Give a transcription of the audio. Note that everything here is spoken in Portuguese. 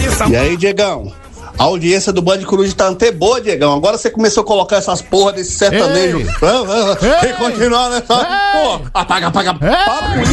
E aí, Diegão? A audiência do Band Coruja tá até boa, Diegão. Agora você começou a colocar essas porra desse sertanejo. E continuar nessa. Pô, apaga. Para com